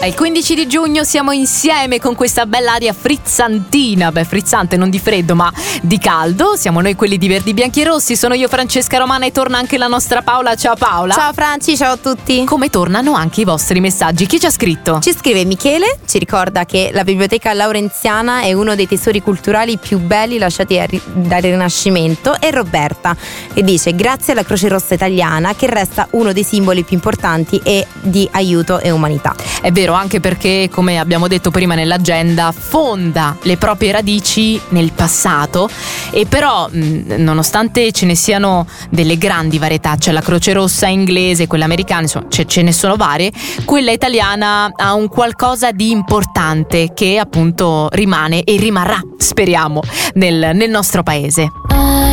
È il 15 di giugno, siamo insieme con questa bella aria frizzantina. Beh, frizzante non di freddo ma di caldo. Siamo noi quelli di Verdi Bianchi e Rossi. Sono io Francesca Romana e torna anche la nostra Paola. Ciao Paola. Ciao Franci, ciao a tutti. Come tornano anche i vostri messaggi? Chi ci ha scritto? Ci scrive Michele, ci ricorda che la Biblioteca Laurenziana è uno dei tesori culturali più belli lasciati dal Rinascimento, e Roberta che dice: grazie alla Croce Rossa italiana, che resta uno dei simboli più importanti e di aiuto e umanità. È vero, anche perché, come abbiamo detto prima nell'agenda, fonda le proprie radici nel passato, e però nonostante ce ne siano delle grandi varietà, c'è la Croce Rossa inglese, quella americana, insomma ce ne sono varie, quella italiana ha un qualcosa di importante che appunto rimane e rimarrà, speriamo, nel nostro paese.